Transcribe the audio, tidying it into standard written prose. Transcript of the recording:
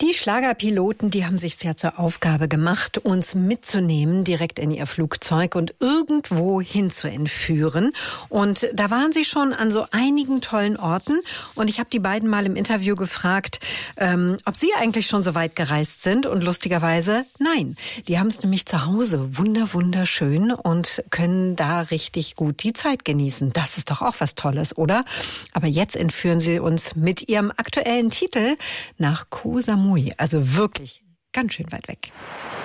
Die Schlagerpiloten, die haben sich's ja zur Aufgabe gemacht, uns mitzunehmen, direkt in ihr Flugzeug und irgendwo hin zu entführen. Und da waren sie schon an so einigen tollen Orten. Und ich habe die beiden mal im Interview gefragt, ob sie eigentlich schon so weit gereist sind. Und lustigerweise, nein. Die haben es nämlich zu Hause wunderschön und können da richtig gut die Zeit genießen. Das ist doch auch was Tolles, oder? Aber jetzt entführen sie uns mit ihrem aktuellen Titel nach Koh Samui. Also wirklich ganz schön weit weg.